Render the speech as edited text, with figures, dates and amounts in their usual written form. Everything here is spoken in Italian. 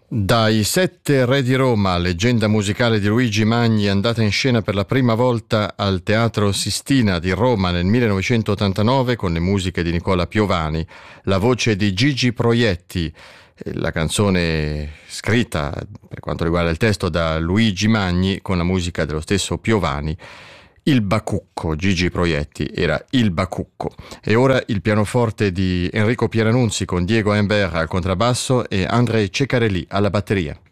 Dai Sette Re di Roma, leggenda musicale di Luigi Magni, andata in scena per la prima volta al Teatro Sistina di Roma nel 1989 con le musiche di Nicola Piovani, la voce di Gigi Proietti, la canzone scritta per quanto riguarda il testo da Luigi Magni con la musica dello stesso Piovani. Il Bacucco, Gigi Proietti era il Bacucco. E ora il pianoforte di Enrico Pieranunzi con Diego Humbert al contrabbasso e Andrei Ceccarelli alla batteria.